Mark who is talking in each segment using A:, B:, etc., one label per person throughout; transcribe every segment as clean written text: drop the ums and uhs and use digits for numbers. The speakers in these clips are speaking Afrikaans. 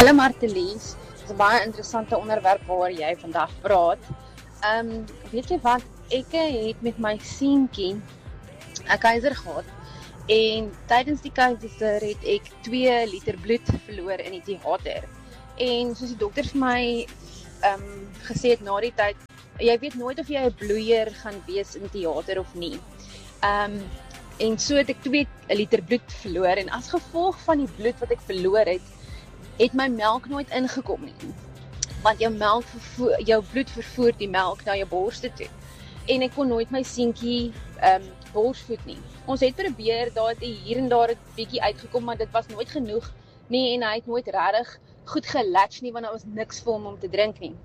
A: Hallo Martelies, dit is 'n baie interessante onderwerp waaroor jy vandag praat. Weet jy wat, ek het met my seentjie 'n keiser gehad en tydens die keiser het ek 2 liter bloed verloor in die teater. En soos die dokter vir my gesê het na die tyd, jy weet nooit of jy 'n bloeier gaan wees in teater of nie. En so het ek 2 liter bloed verloor en as gevolg van die bloed wat ek verloor het my melk nooit ingekom nie. Want jou bloed vervoer die melk na jou borste toe. En ek kon nooit my seentjie borsvoed nie. Ons het probeer, daar het hier en daar 'n bietjie uitgekom, maar dit was nooit genoeg nie en hy het nooit regtig goed gelatch nie, want daar was niks vir hom om te drink nie.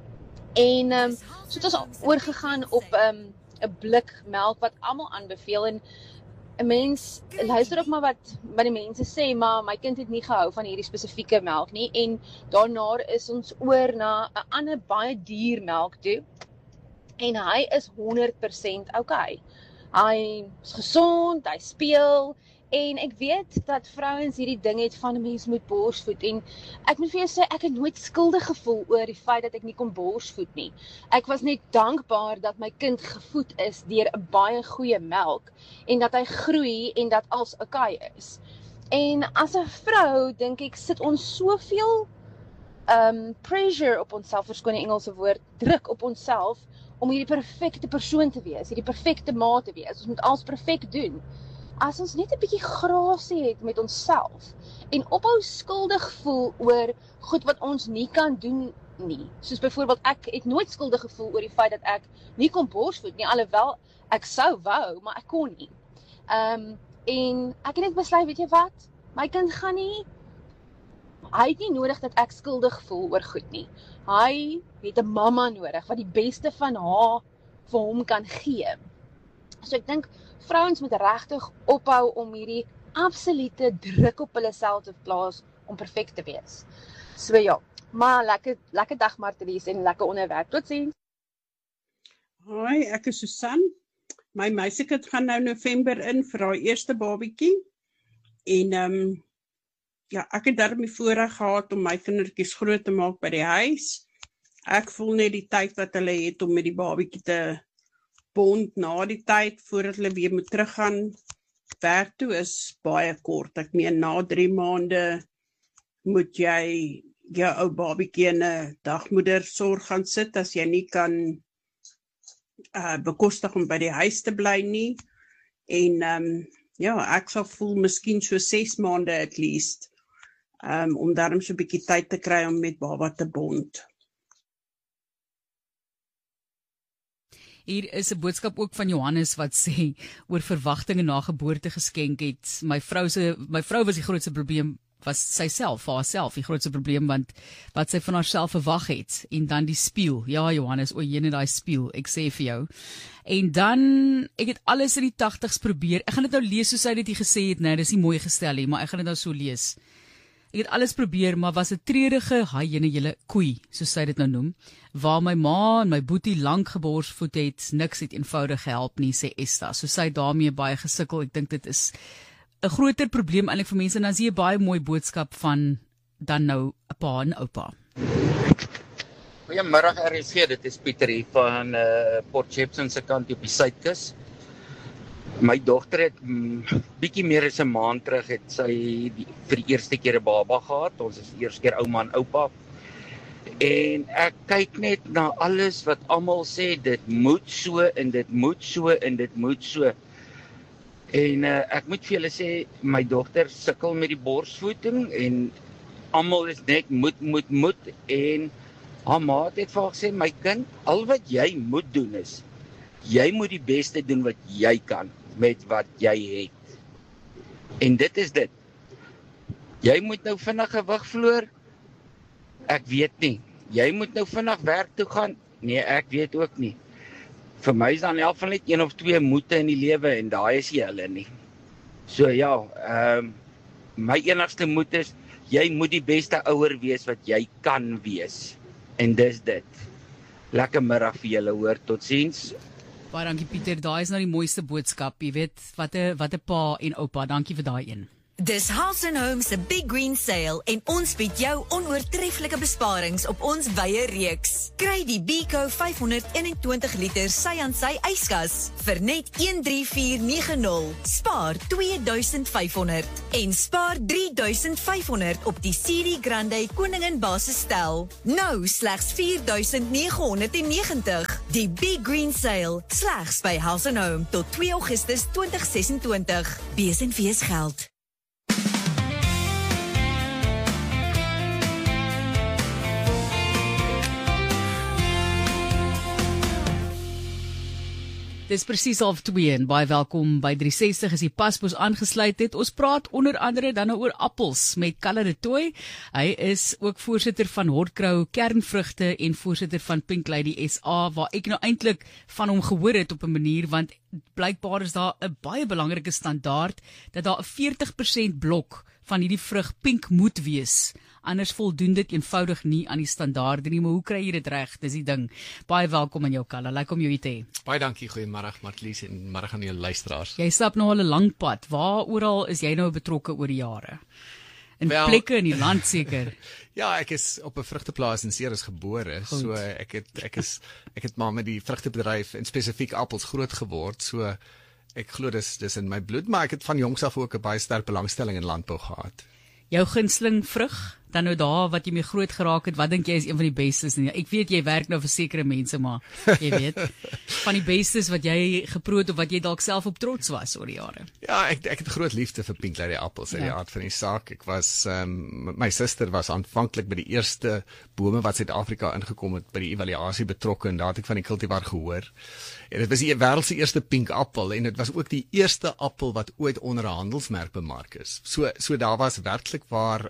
A: En so het ons oorgegaan op 'n blik melk wat almal aanbeveel en 'n mens luister ook maar wat die mense sê, maar my kind het nie gehou van hierdie spesifieke melk nie en daarna is ons oor na 'n ander baie duur melk toe en hy is 100% okay. Hy is gesond, hy speel en ek weet dat vrouens hierdie ding het van 'n mens moet borsvoed en ek moet vir jou sê ek het nooit skuldig gevoel oor die feit dat ek nie kon borsvoed nie. Ek was net dankbaar dat my kind gevoed is deur 'n baie goeie melk en dat hy groei en dat alles okay is. En as 'n vrou dink ek sit ons soveel pressure op onsself, verskoon die Engelse woord, druk op onsself om hierdie perfekte persoon te wees, hierdie perfekte ma te wees. Ons moet alles perfek doen. As ons net 'n bietjie grasie het met onsself en ophou skuldig voel oor goed wat ons nie kan doen nie. Soos byvoorbeeld ek het nooit skuldig gevoel oor die feit dat ek nie kon borsvoed nie, alhoewel ek sou wou, maar ek kon nie. En ek het net besluit, weet jy wat? My kind gaan nie, hy het nie nodig dat ek skuldig voel oor goed nie. Hy het 'n mamma nodig wat die beste van haar vir hom kan gee. So ek dink vrouens moet regtig ophou om hierdie absolute druk op hulle self te plaas om perfek te wees. So ja, maar lekker dag Martelies en lekker onderwerp. Totsiens.
B: Hoi, ek is Susan. My meisiekind gaan nou November in vir haar eerste babietjie. En ja, ek het daarmee voorreg gehad om my kindertjies groot te maak by die huis. Ek voel net die tyd wat hulle het om met die babietjie te bond na die tyd, voordat hulle weer moet teruggaan werk toe, is baie kort. Ek meen, na 3 maande moet jy jou ou babietjie in 'n dagmoedersorg gaan sit, as jy nie kan bekostig om by die huis te bly nie. En ja, ek sal voel miskien so 6 maande at least, om daarom so 'n bietjie tyd te kry om met baba te bond.
C: Hier is 'n boodskap ook van Johannes wat sê oor verwagtinge na geboorte geskenk het. My vrou was die grootste probleem, was syself, vir haarself, die grootste probleem, want wat sy van haarself verwag het. En dan die spieël. Ja, Johannes, jene daai spieël, ek sê vir jou. En dan, ek het alles in die 80s probeer. Ek gaan dit nou lees soos hy dit hier gesê het, nou, dis nie mooi gestel nie, maar ek gaan dit nou so lees. Ek het alles probeer, maar was 'n treurige julle koei, soos sy dit nou noem, waar my ma en my boetie lank geborsvoed het, niks het eenvoudig gehelp nie, sê Esther. So sy het daarmee baie gesukkel. Ek dink dit is 'n groter probleem eintlik vir mense, en dan sien jy 'n baie mooi boodskap van dan nou 'n pa en oupa.
D: Goeiemiddag RSG, dit is Pieter hier van Port Shepstone se kant op die suidkus. My dogter het bietjie meer as 'n maand terug het sy vir die eerste keer 'n baba gehad. Ons is die eerste keer ouma en oupa. En ek kyk net na alles wat almal sê, dit moet so en dit moet so en dit moet so. En ek moet vir julle sê, my dogter sukkel met die borsvoeding en almal is net moet en haar ma het vir haar gesê, my kind, al wat jy moet doen is, jy moet die beste doen wat jy kan met wat jy het. En dit is dit. Jy moet nou vinnig gewig verloor? Ek weet nie. Jy moet nou vinnig werk toe gaan? Nee, ek weet ook nie. Vir my is dan in elk geval net 1 of 2 moete in die lewe en daai is nie hulle nie. So ja, my enigste moed is, jy moet die beste ouer wees wat jy kan wees. En dis dit. Lekker middag vir julle, hoor, totsiens.
C: Baie dankie Pieter, daai is nou die mooiste boodskap, jy weet, wat 'n pa en oupa, dankie vir daai een.
E: Dis House & Home se Big Green Sale en ons bied jou onoortreffelike besparings op ons wye reeks. Kry die Beko 521 liter sy-aan-sy yskas vir net 13490. Spaar 2500 en spaar 3500 op die CD Grande Koningin basisstel. Nou slegs 4990. Die Big Green Sale slegs by House & Home tot 2 Augustus 2026. BSNV's geld.
C: Dis presies 1:30 en baie welkom by 360 as die paspoort aangesluit het. Ons praat onder andere dan oor appels met Kalle de Tooy. Hy is ook voorsitter van Hortkrou Kernvrugte en voorsitter van Pink Lady SA, waar ek nou eintlik van hom gehoor het op 'n manier, want blykbaar is daar 'n baie belangrike standaard dat daar 'n 40% blok van hierdie vrug pink moet wees. Anders voldoen dit eenvoudig nie aan die standaarde nie, maar hoe kry jy dit reg? Dis die ding. Baie welkom aan jou, Kalle. Lekker om jou hier te hê.
F: Baie dankie, goeiemôre Martlies en môre aan julle luisteraars.
C: Jy stap nou al 'n lang pad. Waar oral is jy nou betrokke oor die jare? In plekke in die land seker.
F: Ja, ek is op 'n vrugteplaas in Ceres gebore. Goed. So ek het maar met die vrugtebedryf en spesifiek appels groot geword. So ek glo dis in my bloed, maar ek het van jongs af ook 'n baie sterk belangstelling in landbou gehad.
C: Jou gunsteling vrug, dan nou daar wat jy mee groot geraak het, wat dink jy is een van die bestes? Ek weet jy werk nou vir sekere mense, maar jy weet, van die bestes wat jy geproe het of wat jy dalk self op trots was oor die jare.
F: Ja, ek het groot liefde vir Pink Lady appels in die aard van die saak. Ek was my suster was aanvanklik by die eerste bome wat Suid-Afrika ingekom het by die evaluasie betrokke en daar het ek van die kultivar gehoor. En dit was die wêreld se eerste pink appel en dit was ook die eerste appel wat ooit onder 'n handelsmerk bemark is. So daar was werklik waar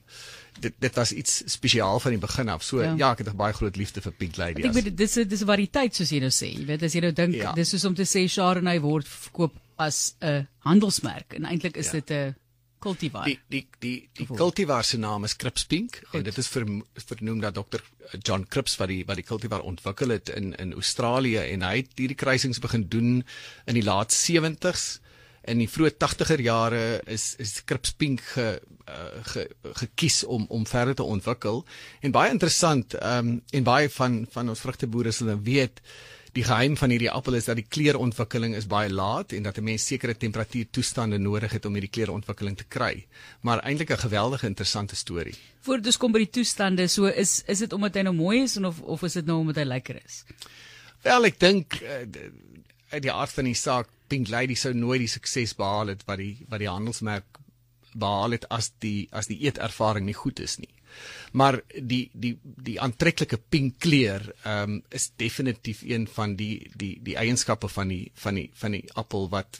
F: dit was iets spesiaal van die begin af. So ja ek het 'n baie groot liefde vir Pink Lady.
C: Ek weet dis 'n variëteit soos jy nou sê. Jy weet as jy nou dink dis soos om te sê Chardonnay word verkoop as 'n handelsmerk en eintlik is dit 'n cultivar.
F: Die cultivar se naam is Crips Pink. Goed. En dit is vernoem dat Dr. John Crips wat die cultivar ontwikkel het in Australië en hy het hierdie kruisings begin doen in die laat 70s. In die vroeë 80er jare is Crips Pink gekies om verder te ontwikkel. En baie interessant, en baie van ons vrugteboere sal weet, die geheim van hierdie appel is dat die kleurontwikkeling is baie laat en dat 'n mens sekere temperatuurtoestande nodig het om hierdie kleurontwikkeling te kry. Maar eintlik 'n geweldige interessante storie.
C: Voordat ons kom by die toestande, so is dit omdat hy nou mooi is of is dit nou omdat hy lekker is?
F: Wel, ek dink uit die aard van die saak Pink Lady sou nooit die sukses behaal het wat die handelsmerk behaal het as die eetervaring nie goed is nie. Maar die aantreklike pink kleur is definitief een van die eienskappe van die appel wat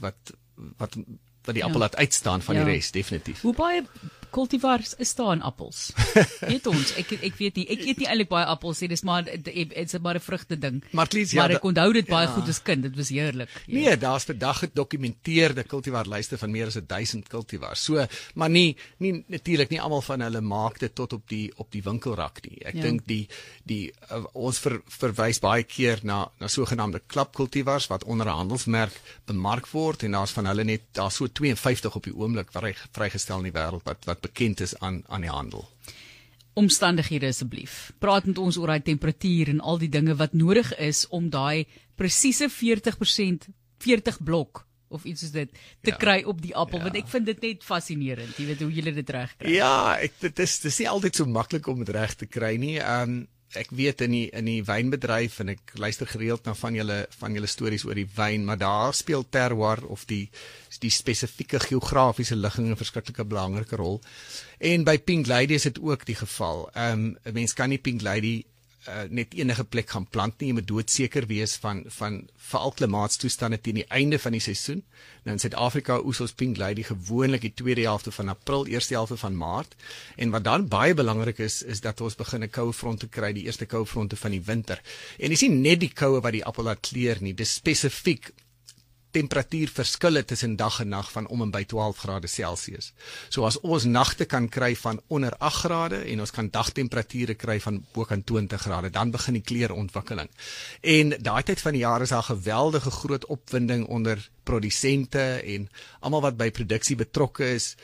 F: die appel laat uitstaan van die res, definitief.
C: Hoe baie cultivars is daar in appels? Weet ons, ek weet nie, ek eet nie eintlik baie appels nie, dis maar 'n vrugte ding. Maar ek onthou dit baie goed as kind, dit was heerlik.
F: Nee, daar's vandag gedokumenteerde cultivarlyste van meer as 1000 cultivars. So, maar nie natuurlik nie almal van hulle maak dit tot op die winkelrak nie. Ek dink ons verwys baie keer na sogenaamde klapcultivars wat onder 'n handelsmerk bemark word en daar's van hulle daar's so 52 op die oomblik vrygestel in die wêreld wat bekend is aan die handel.
C: Omstandighede asseblief. Praat met ons oor daai temperatuur en al die dinge wat nodig is om daai presiese 40 blok of iets soos dit te kry op die appel, want ek vind dit net fascinerend, jy weet hoe julle dit reg kry.
F: Ja, dit is nie altyd so maklik om dit reg te kry nie. Ek weet in die wynbedryf en ek luister gereeld na van julle stories oor die wyn, maar daar speel terroir of die spesifieke geografiese ligging 'n verskriklike belangrike rol. En by Pink Lady is dit ook die geval. 'n Mens kan nie Pink Lady net enige plek gaan plant nie. Jy moet doodseker wees van veral klimaatstoestande teen die einde van die seisoen. Nou in Suid-Afrika oes ons Pink Lady gewoonlik die tweede helfte van April, eerste helfte van Maart. En wat dan baie belangrik is dat ons begin 'n koue front te kry, die eerste koue fronte van die winter. En dis nie net die koue wat die appel laat kleur nie, dis spesifiek temperatuurverskille tussen dag en nag van om en by 12 grade Celsius. So as ons nagte kan kry van onder 8 grade en ons kan dagtemperature kry van bo kan 20 grade, dan begin die kleerontwikkeling. En daai tyd van die jaar is daar geweldige groot opwinding onder produsente en almal wat by produksie betrokke is,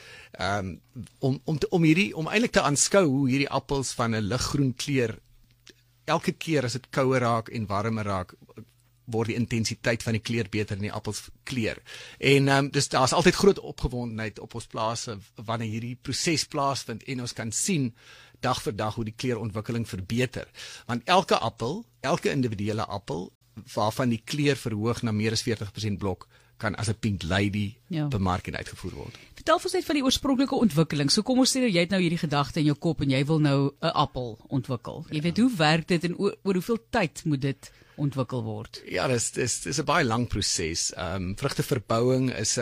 F: om eintlik te aanskou hoe hierdie appels van 'n liggroen kleur elke keer as dit kouer raak en warmer raak, word die intensiteit van die kleur beter in die appels kleur. En dus daar's altyd groot opgewondenheid op ons plase wanneer hierdie proses plaasvind en ons kan sien dag vir dag hoe die kleurontwikkeling verbeter. Want elke individuele appel waarvan die kleur verhoog na meer as 40% blok, kan as 'n Pink Lady bemark en uitgevoer word.
C: Vertel ons net van die oorspronklike ontwikkeling. So kom ons sê jy het nou hierdie gedagte in jou kop en jy wil nou 'n appel ontwikkel. Jy weet, hoe werk dit en oor hoeveel tyd moet dit ontwikkel word?
F: Ja, dis 'n baie lang proses. Vrugteverbouing is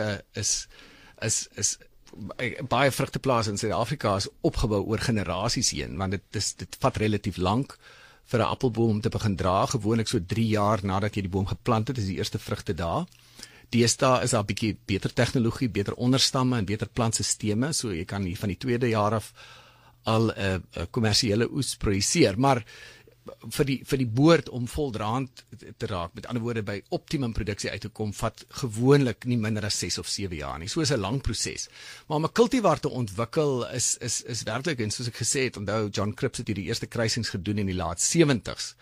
F: baie vrugteplase in Suid-Afrika is opgebou oor generasies heen, want dit vat relatief lank vir 'n appelboom om te begin dra, gewoonlik so 3 jaar nadat jy die boom geplant het, is die eerste vrugte daar. Deesdae is daar 'n bietjie beter tegnologie, beter onderstamme en beter plantstelsels, so jy kan hier van die 2de jaar af al 'n kommersiële oes produseer, maar vir die boord om voldraand te raak, met ander woorde by optimum produksie uit te kom, vat gewoonlik nie minder as 6 of 7 jaar nie. So is 'n lang proses. Maar om 'n kultivar te ontwikkel is werklik, en soos ek gesê het, onthou John Cripps het hierdie eerste kruisings gedoen in die laat 70s.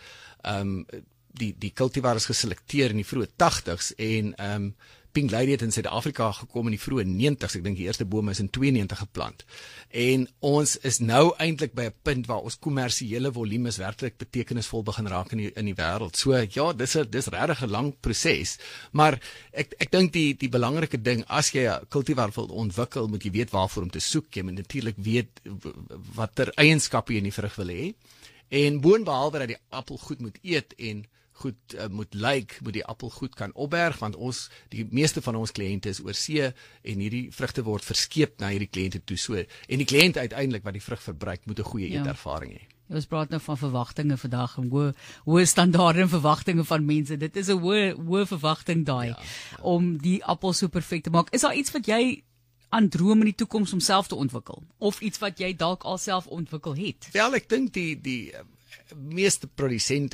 F: Die kultivar is geselekteer in die vroeë 80s en Pink Lady het in Suid-Afrika gekom in die vroeë 90s. Ek dink die eerste bome is in 92 geplant. En ons is nou eintlik by 'n punt waar ons kommersiële volumes werklik betekenisvol begin raak in die wêreld. So ja, dis regtig 'n lang proses, maar ek dink die belangrike ding, as jy 'n kultivar wil ontwikkel, moet jy weet waarvoor om te soek. Jy moet natuurlik weet watter eienskappe jy in die vrug wil hê. En boonbehalwe dat die appel goed moet eet en goed moet lyk, moet die appel goed kan opberg, want die meeste van ons kliënte is oor see en hierdie vrugte word verskeep na hierdie kliënte toe. So, en die kliënt uiteindelik wat die vrug verbruik, moet 'n goeie eetervaring hê.
C: Ons praat nou van verwagtinge vandag en hoë standaarde en verwagtinge van mense. Dit is 'n hoë verwagting daai om die appel so perfek te maak. Is daar iets wat jy aan droom in die toekoms om self te ontwikkel, of iets wat jy dalk alself ontwikkel het?
F: Wel, ek dink die meeste produsente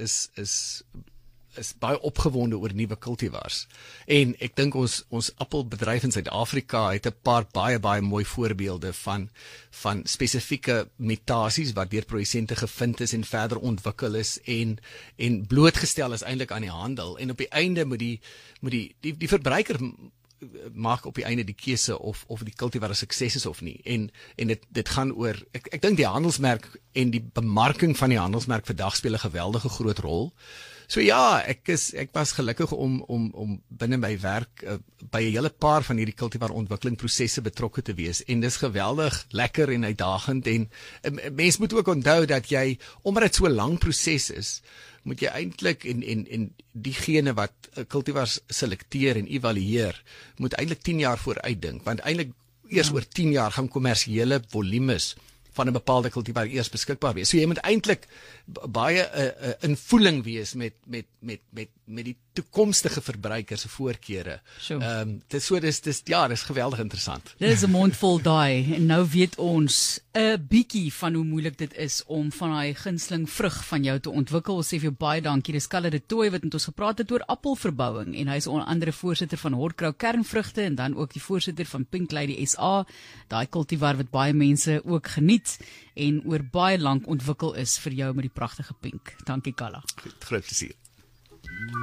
F: is baie opgewonde oor nuwe kultivars. En ek dink ons appelbedryf in Suid-Afrika het 'n paar baie mooi voorbeelde van spesifieke mutasies wat deur produsente gevind is en verder ontwikkel is en blootgestel is eintlik aan die handel. En op die einde moet die verbruiker maak op die einde die keuse of die kultivar 'n sukses is of nie. En dit gaan oor, ek dink die handelsmerk en die bemarking van die handelsmerk vandag speel 'n geweldige groot rol. So ja, ek was gelukkig om binne my werk by 'n hele paar van hierdie kultivar ontwikkelingprosesse betrokke te wees. En dis geweldig lekker en uitdagend, en mens moet ook onthou dat jy, omdat dit so 'n lang proses is, moet jy eintlik en diegene wat kultivars selekteer en evalueer, moet eintlik 10 jaar vooruit dink, want eintlik eers oor 10 jaar gaan kommersiële volumes van 'n bepaalde kultivar eers beskikbaar wees. So jy moet eintlik baie in voeling wees met die toekomstige verbruikers se voorkeure. Dis geweldig interessant.
C: Dit is 'n mondvol daai, en nou weet ons 'n bietjie van hoe moeilik dit is om van daai gunsteling vrug van jou te ontwikkel. Ons sê vir jou baie dankie. Dis Kalle de Tooy wat met ons gepraat het oor appelverbouing, en hy is onder andere voorsitter van Hortkrou Kernvrugte en dan ook die voorsitter van Pink Lady SA, daai kultivar wat baie mense ook geniet en oor baie lank ontwikkel is vir jou met die pragtige pink. Dankie Kalle.
F: Groot plesier.